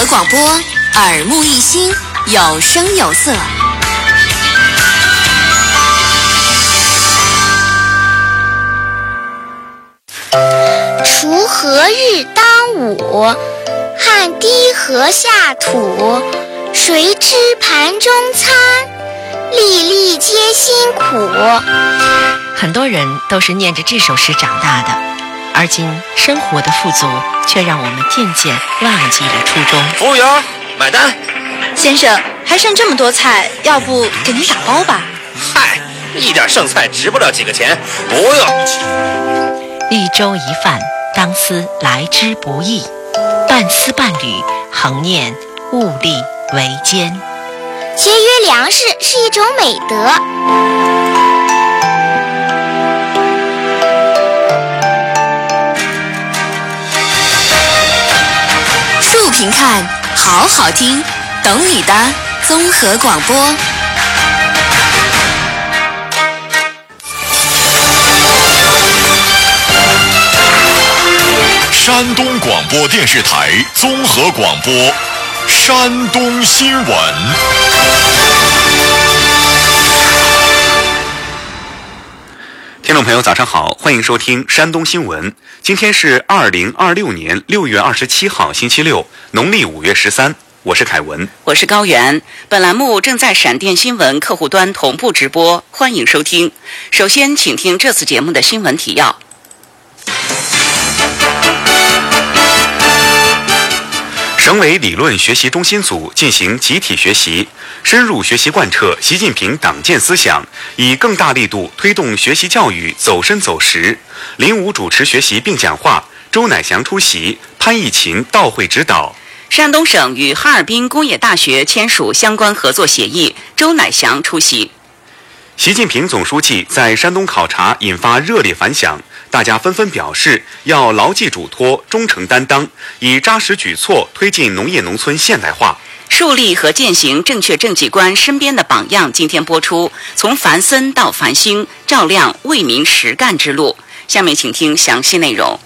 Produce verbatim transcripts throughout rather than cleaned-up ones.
合广播，耳目一新，有声有色。 锄禾日当午，汗滴禾下土。谁知盘中餐，粒粒皆辛苦。 很多人都是念着这首诗长大的，而今生活的富足却让我们渐渐忘记了初衷。 服务员，买单。 先生，还剩这么多菜，要不给您打包吧？ 嗨，一点剩菜值不了几个钱，不用。 一粥一饭，当思来之不易，半丝半缕，恒念物力维艰。 节约粮食是一种美德。 竖屏看，好好听，懂你的综合广播。 山东广播电视台综合广播，山东新闻。 听众朋友早上好，欢迎收听山东新闻。今天是二零二六年六月二十七号星期六，农历五月十三。我是凯文， 我是高原。本栏目正在闪电新闻客户端同步直播，欢迎收听。首先请听这次节目的新闻提要。 省委理论学习中心组进行集体学习，深入学习贯彻习近平党建思想，以更大力度推动学习教育走深走实。林武主持学习并讲话，周乃祥出席，潘毅勤到会指导。 山东省与哈尔滨工业大学签署相关合作协议，周乃祥出席。 习近平总书记在山东考察引发热烈反响，大家纷纷表示要牢记嘱托，忠诚担当，以扎实举措推进农业农村现代化。 树立和践行正确政绩观身边的榜样今天播出，从樊森到繁星，照亮为民实干之路。下面请听详细内容。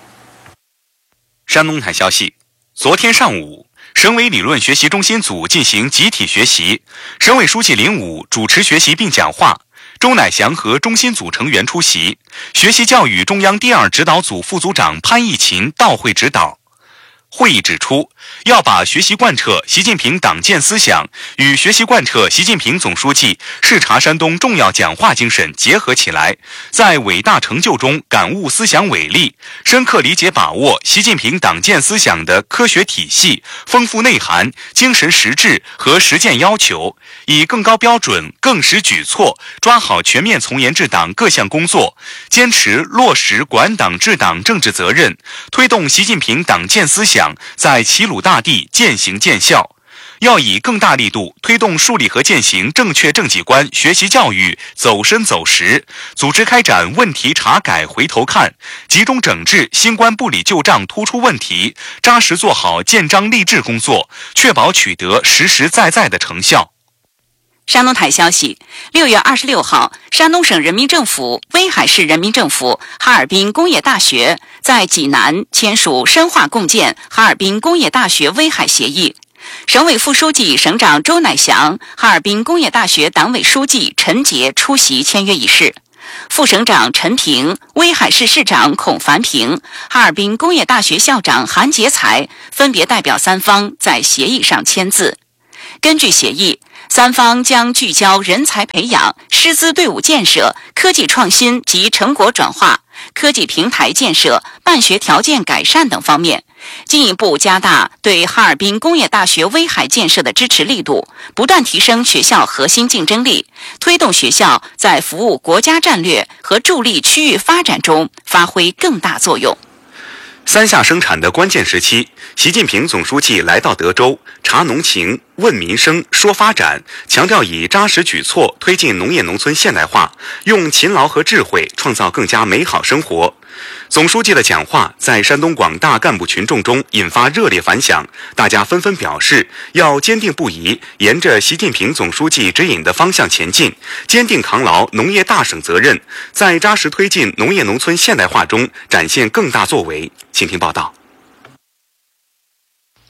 山东台消息，昨天上午，省委理论学习中心组进行集体学习，省委书记林武主持学习并讲话，周乃祥和中心组成员出席，学习教育中央第二指导组副组长潘毅勤到会指导。会议指出，要把学习贯彻习近平党建思想与学习贯彻习近平总书记视察山东重要讲话精神结合起来，在伟大成就中感悟思想伟力，深刻理解把握习近平党建思想的科学体系、丰富内涵、精神实质和实践要求，以更高标准、更实举措抓好全面从严治党各项工作，坚持落实管党治党政治责任，推动习近平党建思想在齐鲁大地践行见效。要以更大力度推动树立和践行正确政绩观学习教育走深走实，组织开展问题查改回头看，集中整治新冠不理旧账突出问题，扎实做好建章立制工作，确保取得实实在在的成效。 山东台消息，六月二十六号，山东省人民政府、威海市人民政府、哈尔滨工业大学在济南签署深化共建哈尔滨工业大学威海协议。省委副书记、省长周乃祥、哈尔滨工业大学党委书记陈杰出席签约仪式。副省长陈平、威海市市长孔凡平、哈尔滨工业大学校长韩杰才分别代表三方在协议上签字。根据协议，三方将聚焦人才培养、师资队伍建设、科技创新及成果转化、科技平台建设、办学条件改善等方面，进一步加大对哈尔滨工业大学威海建设的支持力度，不断提升学校核心竞争力，推动学校在服务国家战略和助力区域发展中发挥更大作用。 三下生产的关键时期，习近平总书记来到德州，察农情、问民生、说发展，强调以扎实举措推进农业农村现代化，用勤劳和智慧创造更加美好生活。总书记的讲话在山东广大干部群众中引发热烈反响，大家纷纷表示要坚定不移沿着习近平总书记指引的方向前进，坚定扛牢农业大省责任，在扎实推进农业农村现代化中展现更大作为。请听报道。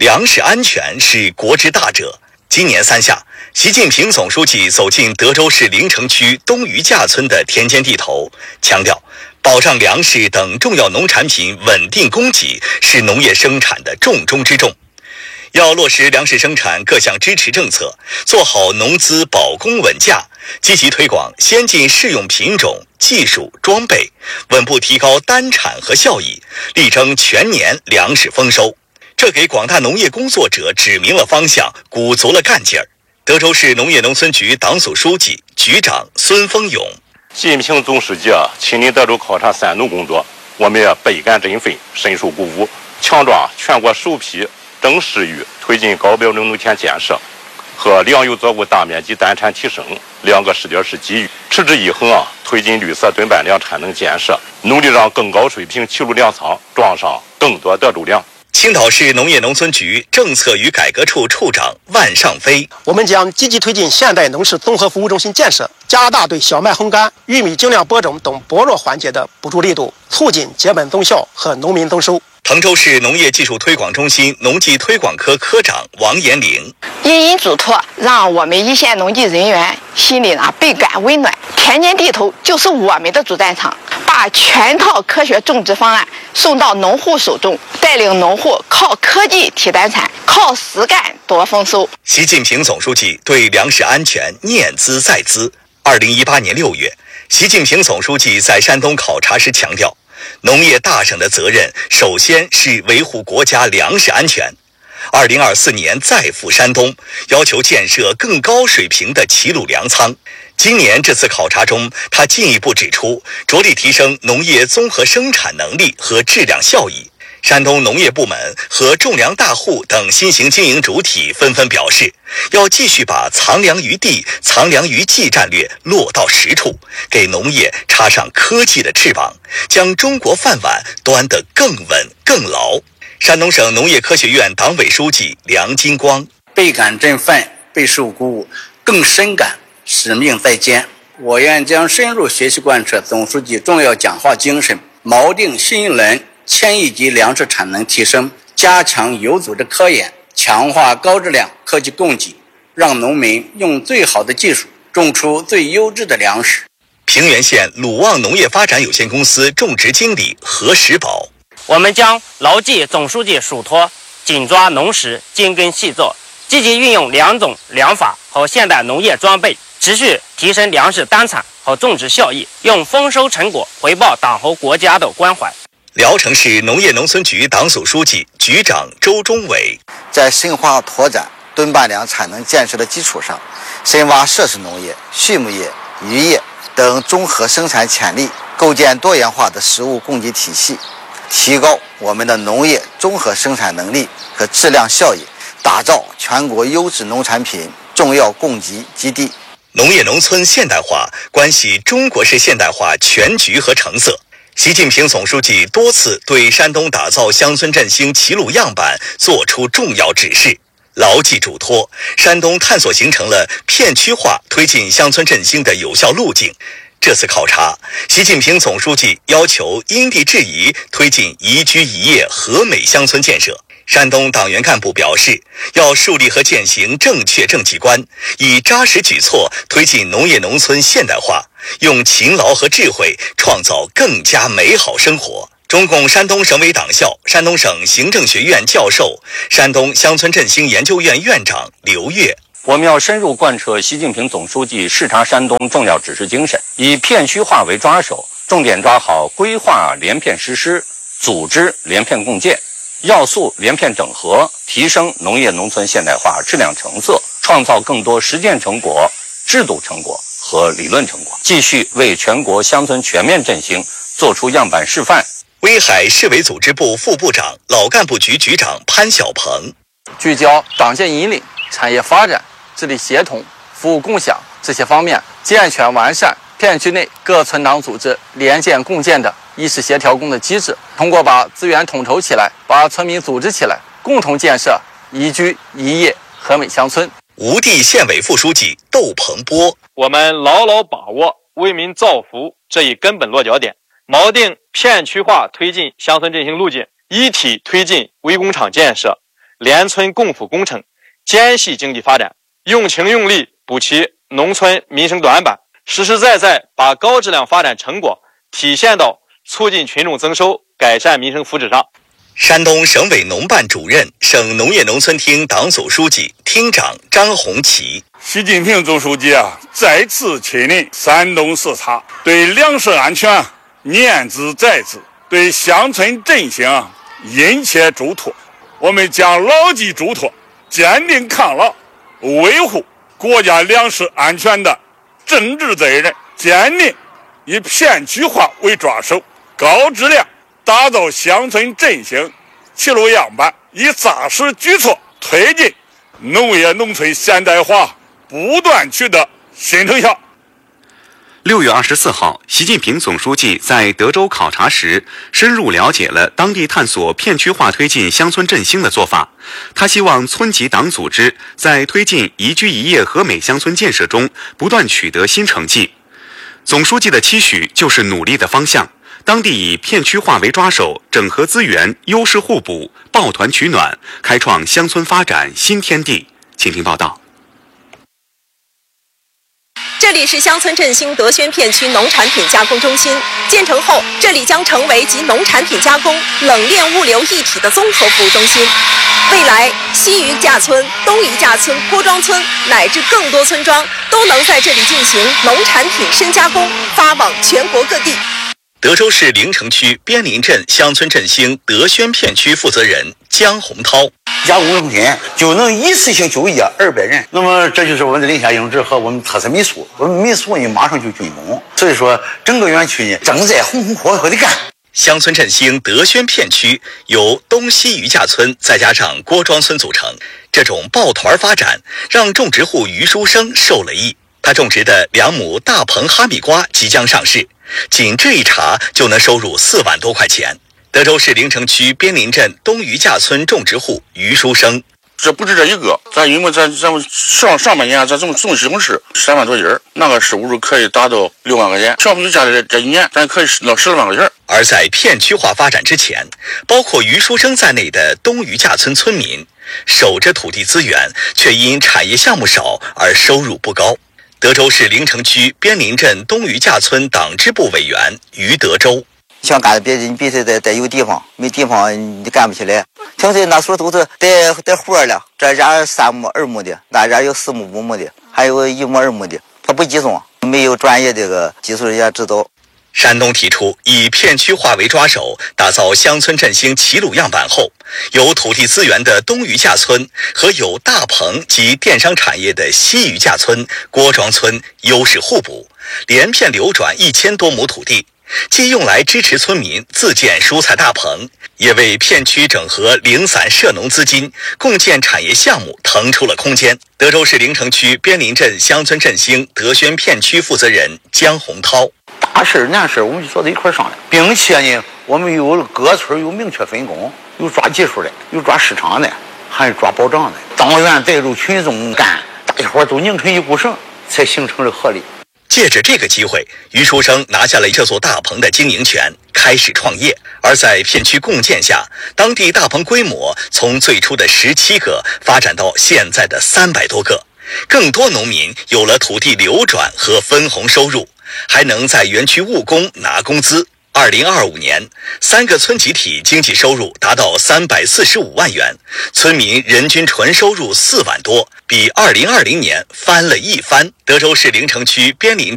粮食安全是国之大者。今年三夏，习近平总书记走进德州市临城区东余架村的田间地头，强调保障粮食等重要农产品稳定供给是农业生产的重中之重。要落实粮食生产各项支持政策，做好农资保供稳价，积极推广先进适用品种、技术、装备，稳步提高单产和效益，力争全年粮食丰收。这给广大农业工作者指明了方向，鼓足了干劲儿。德州市农业农村局党组书记、局长孙峰勇： 习近平总书记啊，亲临德州考察三农工作，我们也倍感振奋，深受鼓舞，强壮全国首批正施予推进高标准农田建设和粮油作物大面积单产提升两个试点式机遇，持之以恒啊，推进绿色蹲办粮产能建设，努力让更高水平齐鲁粮仓装上更多德州粮。 青岛市农业农村局政策与改革处处长万尚飞： 我们将积极推进现代农事综合服务中心建设，加大对小麦烘干、玉米精酿播种等薄弱环节的补助力度，促进结本增效和农民增收。 滕州市农业技术推广中心农技推广科科长王延龄： 殷殷嘱托，让我们一线农技人员心里呢倍感温暖。田间地头就是我们的主战场，把全套科学种植方案送到农户手中，带领农户靠科技提单产，靠实干夺丰收。 习近平总书记对粮食安全念兹在兹。二零一八年六月，习近平总书记在山东考察时强调，农业大省的责任首先是维护国家粮食安全。二零二四年再赴山东，要求建设更高水平的齐鲁粮仓。今年这次考察中，他进一步指出，着力提升农业综合生产能力和质量效益。山东农业部门和种粮大户等新型经营主体纷纷表示，要继续把藏粮于地、藏粮于技战略落到实处，给农业插上科技的翅膀，将中国饭碗端得更稳更牢。山东省农业科学院党委书记梁金光： 倍感振奋，备受鼓舞，更深感使命在肩。我院将深入学习贯彻总书记重要讲话精神，锚定新一轮千亿级粮食产能提升，加强有组织科研，强化高质量科技供给，让农民用最好的技术种出最优质的粮食。 平原县鲁旺农业发展有限公司种植经理何石宝： 我们将牢记总书记嘱托，紧抓农时，精耕细作，积极运用良种、良法和现代农业装备，持续提升粮食单产和种植效益，用丰收成果回报党和国家的关怀。 聊城市农业农村局党组书记、局长周忠伟： 在深化拓展蹲办粮产能建设的基础上，深挖涉事农业、畜牧业、渔业等综合生产潜力，构建多元化的食物供给体系，提高我们的农业综合生产能力和质量效益，打造全国优质农产品重要供给基地。 农业农村现代化关系中国式现代化全局和成色。习近平总书记多次对山东打造乡村振兴齐鲁样板作出重要指示，牢记嘱托，山东探索形成了片区化推进乡村振兴的有效路径。这次考察，习近平总书记要求因地制宜推进宜居宜业和美乡村建设。山东党员干部表示，要树立和践行正确政绩观，以扎实举措推进农业农村现代化，用勤劳和智慧创造更加美好生活。中共山东省委党校、山东省行政学院教授、山东乡村振兴研究院院长刘跃： 我们要深入贯彻习近平总书记视察山东重要指示精神，以片区化为抓手，重点抓好规划连片实施、组织连片共建、要素连片整合，提升农业农村现代化质量成色，创造更多实践成果、制度成果和理论成果，继续为全国乡村全面振兴做出样板示范。 威海市委组织部副部长、老干部局局长潘小鹏： 聚焦党建引领、产业发展、治理协同、服务共享这些方面，健全完善片区内各村党组织联建共建的意识协调工作机制，通过把资源统筹起来，把村民组织起来，共同建设宜居宜业和美乡村。 吴地县委副书记窦鹏波： 我们牢牢把握为民造福这一根本落脚点，锚定片区化推进乡村振兴路径，一体推进微工厂建设， 联村共辅工程，间隙经济发展，用情用力补齐农村民生短板，实实在在把高质量发展成果体现到促进群众增收、改善民生福祉上。 山东省委农办主任、省农业农村厅党组书记、厅长张红旗。 习近平总书记啊，再次确认山东视察，对粮食安全念兹在兹，对乡村振兴殷切嘱托。我们将牢记嘱托，坚定抗牢，维护国家粮食安全的政治责任，坚定以片区化为抓手，高质量打造乡村振兴齐鲁样板，以扎实举措推进农业农村现代化不断取得新成效。 六月二十四号，习近平总书记在德州考察时，深入了解了当地探索片区化推进乡村振兴的做法。他希望村级党组织在推进宜居宜业和美乡村建设中不断取得新成绩。总书记的期许就是努力的方向。当地以片区化为抓手，整合资源，优势互补，抱团取暖，开创乡村发展新天地。请听报道。 这里是乡村振兴德宣片区农产品加工中心，建成后，这里将成为集农产品加工、冷链物流一体的综合服务中心。未来，西余架村、东余架村、郭庄村乃至更多村庄都能在这里进行农产品深加工，发往全国各地。 德州市临城区边林镇乡村振兴德宣片区负责人江洪涛， 加工用品就能一次性就业二百人，那么这就是我们的林下英制和我们特色民宿，我们民宿呢马上就竣工，所以说整个园区呢正在红红火火的干。 乡村振兴德宣片区由东西余架村再加上郭庄村组成，这种抱团发展让种植户于书生受了益。他种植的两亩大棚哈密瓜即将上市，仅这一茬就能收入四万多块钱。德州市临城区边林镇东余架村种植户于书生， 这不止这一个，咱因为咱咱们上上半年咱总总西红柿三万多斤，那个收入可以达到六万块钱。小米家的这一年，咱可以到十万块钱。 而在片区化发展之前，包括于书生在内的东余架村村民守着土地资源，却因产业项目少而收入不高。德州市临城区边林镇东余架村党支部委员于德州， 想干别的，你必须得得有地方，没地方你干不起来。听说那时候都是得得活了，这家三亩二亩的，那家有四亩五亩的，还有一亩二亩的，他不集中，没有专业这个技术人员指导。 山东提出以片区化为抓手，打造乡村振兴齐鲁样板后，有土地资源的东余架村和有大棚及电商产业的西余架村、郭庄村优势互补，连片流转一千多亩土地，既用来支持村民自建蔬菜大棚，也为片区整合零散涉农资金、共建产业项目腾出了空间。德州市临城区边林镇乡村振兴德宣片区负责人江洪涛， 大事难事我们就坐在一块商量，并且呢，我们有各村有明确分工，有抓技术的，有抓市场的，还有抓保障的。党员带入群众干，大家伙都拧成一股绳，才形成了合力。 借着这个机会，于书生拿下了这座大棚的经营权，开始创业。而在片区共建下，当地大棚规模从最初的十七个发展到现在的三百多个，更多农民有了土地流转和分红收入，还能在园区务工拿工资。二零二五年，三个村集体经济收入达到三百四十五万元，村民人均纯收入四万多，比二零二零年翻了一番。德州市临城区边林